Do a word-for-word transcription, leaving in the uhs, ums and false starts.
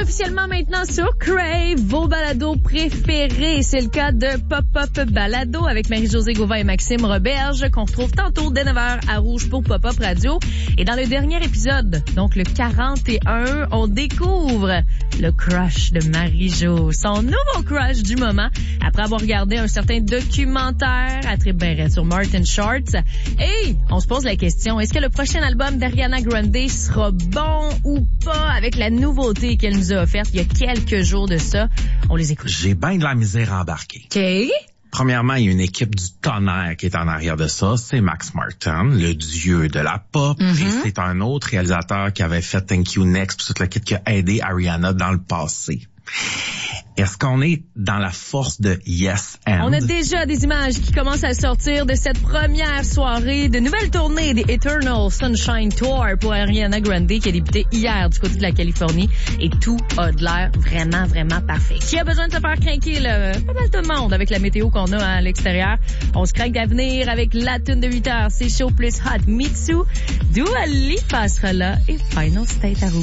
officiellement maintenant sur Crave, vos balados préférés. C'est le cas de Pop-Up Balado avec Marie-Josée Gauvin et Maxime Roberge qu'on retrouve tantôt dès neuf heures à Rouge pour Pop-Up Radio. Et dans le dernier épisode, donc le quarante et un, on découvre le crush de Marie-Jo, son nouveau crush du moment, après avoir regardé un certain documentaire à très bien raide sur Martin Short. Et on se pose la question, est-ce que le prochain album d'Ariana Grande sera bon ou pas avec la nouveauté qu'elle nous a offerte il y a quelques jours de ça? On les écoute. J'ai bien de la misère à embarquer. OK. Premièrement, il y a une équipe du tonnerre qui est en arrière de ça. C'est Max Martin, le dieu de la pop. Mm-hmm. Et c'est un autre réalisateur qui avait fait Thank You Next, puis toute la kit qui a aidé Ariana dans le passé. Est-ce qu'on est dans la force de Yes and? On a déjà des images qui commencent à sortir de cette première soirée de nouvelle tournée des Eternal Sunshine Tour pour Ariana Grande qui a débuté hier du côté de la Californie et tout a de l'air vraiment, vraiment parfait. Qui a besoin de se faire craquer, là? Pas mal tout le monde avec la météo qu'on a à l'extérieur. On se craque d'avenir avec la tune de huit heures. C'est chaud plus hot. Mitsu, Dua Lipa sera là et Final State à Rouge.